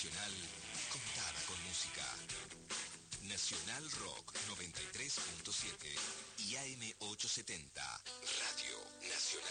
nacional contada con música. Nacional Rock 93.7 y AM 870, Radio Nacional.